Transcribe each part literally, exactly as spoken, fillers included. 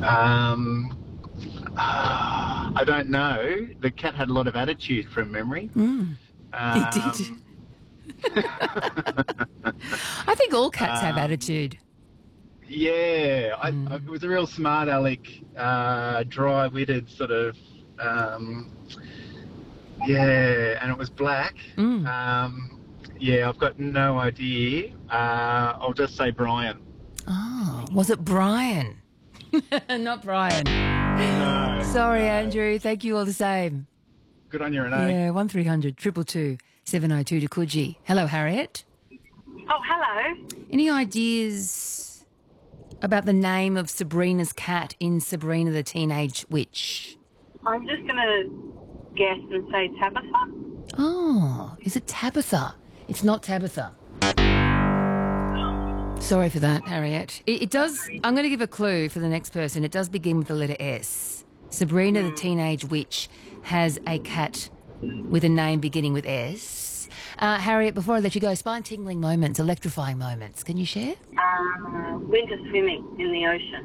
Um, uh, I don't know. The cat had a lot of attitude from memory. Mm, he did. Um, I think all cats have um, attitude. yeah, I, I, Mm. it was a real smart aleck, uh, dry-witted sort of. Um, yeah, and it was black. Mm. Um, yeah, I've got no idea. Uh, I'll just say Brian. Oh, was it Brian? Not Brian. No, Sorry, no. Andrew. Thank you all the same. Good on you, Renee. Yeah, one three hundred two two two seven oh two to Coogee. Hello, Harriet. Oh, hello. Any ideas about the name of Sabrina's cat in Sabrina the Teenage Witch? I'm just going to guess and say Tabitha. Oh, is it Tabitha? It's not Tabitha. Sorry for that, Harriet. It, it does. I'm going to give a clue for the next person. It does begin with the letter S. Sabrina the Teenage Witch has a cat with a name beginning with S. Uh, Harriet, before I let you go, spine-tingling moments, electrifying moments. Can you share? Uh, winter swimming in the ocean.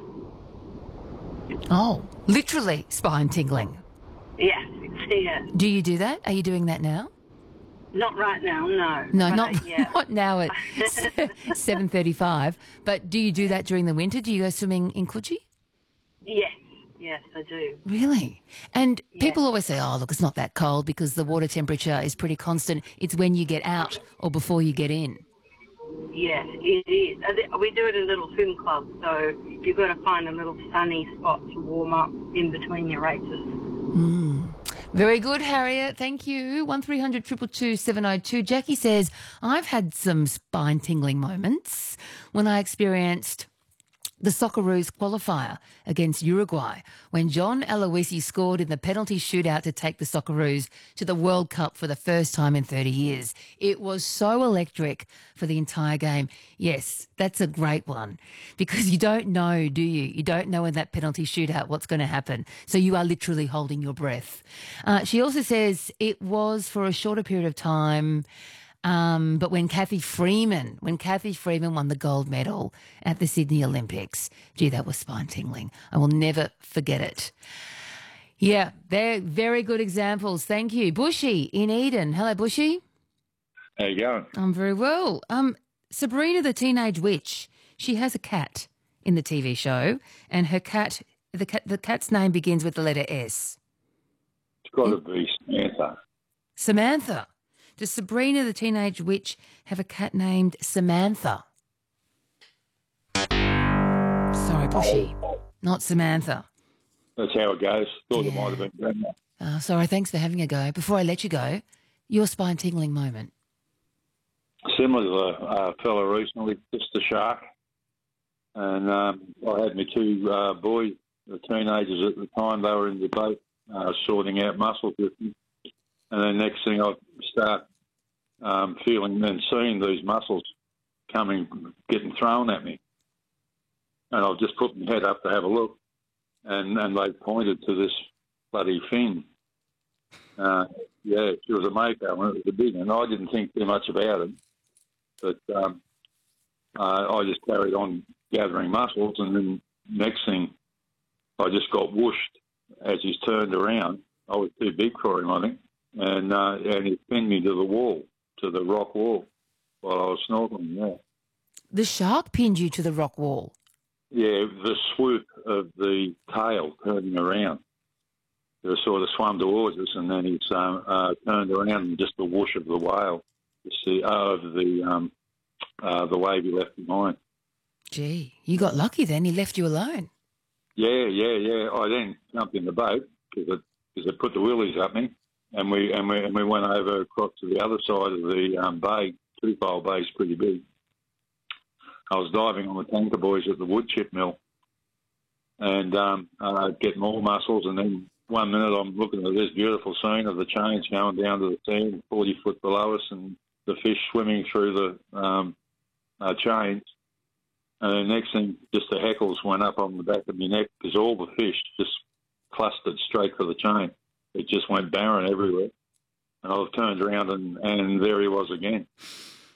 Oh, literally spine-tingling. Yes, yeah. Do you do that? Are you doing that now? Not right now, no. No, But, not uh, yeah. not now at seven thirty-five. But do you do that during the winter? Do you go swimming in Coogee? Yes, yes, I do. Really? And Yeah. people always say, oh, look, it's not that cold because the water temperature is pretty constant. It's when you get out or before you get in. Yes, it is. I thi- We do it in little swim clubs, so you've got to find a little sunny spot to warm up in between your races. Very good, Harriet. Thank you. one three hundred two two two seven oh two. Jackie says, I've had some spine-tingling moments when I experienced the Socceroos qualifier against Uruguay when John Aloisi scored in the penalty shootout to take the Socceroos to the World Cup for the first time in thirty years. It was so electric for the entire game. Yes, that's a great one because you don't know, do you? You don't know in that penalty shootout what's going to happen. So you are literally holding your breath. Uh, she also says it was for a shorter period of time. Um, but when Kathy Freeman, when Kathy Freeman won the gold medal at the Sydney Olympics, gee, that was spine-tingling. I will never forget it. Yeah, they're very good examples. Thank you. Bushy in Eden. Hello, Bushy. How you going? I'm very well. Um, Sabrina the Teenage Witch, she has a cat in the T V show, and her cat, the cat, the cat's name begins with the letter S. It's got to be Samantha. Samantha. Does Sabrina the Teenage Witch have a cat named Samantha? Sorry, Bushy. Not Samantha. That's how it goes. Thought it might have been Grandma. Oh, sorry, thanks for having a go. Before I let you go, your spine-tingling moment. Similar to a uh, fella recently, just a shark. And um, I had my two uh, boys, the teenagers at the time, they were in the boat uh, sorting out mussels with me. And then next thing I start um, feeling and seeing these mussels coming, getting thrown at me. And I've just put my head up to have a look. And, and they pointed to this bloody fin. Uh, yeah, she was a mako and it was a big one. I didn't think too much about it. But um, uh, I just carried on gathering mussels. And then next thing, I just got whooshed as he's turned around. I was too big for him, I think. And uh, and he pinned me to the wall, to the rock wall, while I was snorkeling. Yeah, The shark pinned you to the rock wall. yeah. The swoop of the tail turning around, it sort of swam towards us, and then he's um, uh, turned around, and just the whoosh of the whale, you see, over the um, uh, the wave he left behind. Gee, you got lucky then. He left you alone. Yeah, yeah, yeah. I then jumped in the boat because it, cause it put the willies up me. And we and we and we went over across to the other side of the um, bay. Twofold Bay is pretty big. I was diving on the tanker buoys at the wood chip mill, and um, uh, get more mussels. And then one minute I'm looking at this beautiful scene of the chains going down to the sand, forty foot below us, and the fish swimming through the um, uh, chains. And then next thing, just the heckles went up on the back of my neck because all the fish just clustered straight for the chain. It just went barren everywhere. And I turned around and, and there he was again.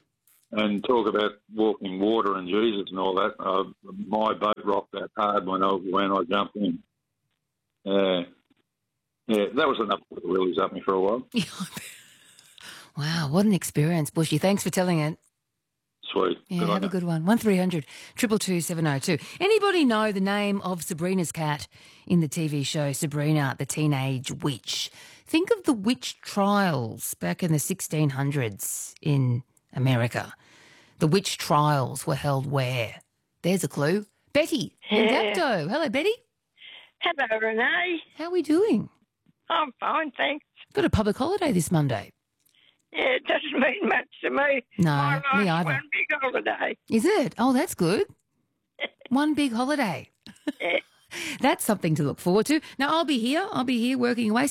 And talk about walking water and Jesus and all that. Uh, my boat rocked that hard when I when I jumped in. Uh, yeah, that was enough to really up me for a while. Wow, what an experience, Bushy. Thanks for telling it. Sweet. Yeah, Good have a good one. one three hundred two two two seven oh two. Anybody know the name of Sabrina's cat in the T V show Sabrina, the Teenage Witch? Think of the witch trials back in the sixteen hundreds in America. The witch trials were held where? There's a clue. Betty in Yeah. Dapto. Hello, Betty. Hello, Renee. How are we doing? I'm fine, thanks. Got a public holiday this Monday. Yeah, it doesn't mean much to me. No, My me life's either. one big holiday. Is it? Oh, that's good. One big holiday. Yeah. That's something to look forward to. Now, I'll be here. I'll be here working away.